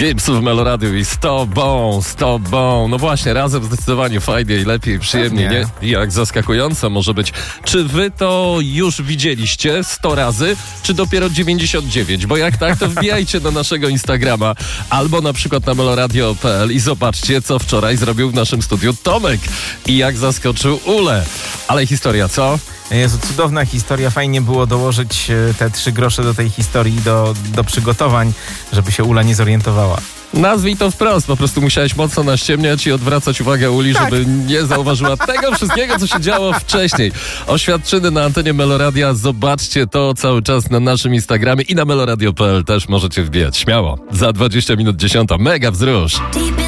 Gibbs w Meloradiu i z tobą. No właśnie, razem zdecydowanie fajniej, lepiej, przyjemniej, nie? Jak zaskakująco może być. Czy wy to już widzieliście 100 razy, czy dopiero 99? Bo jak tak, to wbijajcie na naszego Instagrama albo na przykład na meloradio.pl i zobaczcie, co wczoraj zrobił w naszym studiu Tomek i jak zaskoczył Ulę. Ale historia, co? Jezu, cudowna historia. Fajnie było dołożyć te 3 grosze do tej historii, do przygotowań, żeby się Ula nie zorientowała. Nazwij to wprost, po prostu musiałeś mocno naściemniać i odwracać uwagę Uli, żeby nie zauważyła tego wszystkiego, co się działo wcześniej. Oświadczyny na antenie Meloradia, zobaczcie to cały czas na naszym Instagramie i na meloradio.pl też możecie wbijać. Śmiało, za 20 minut 10, mega wzrusz.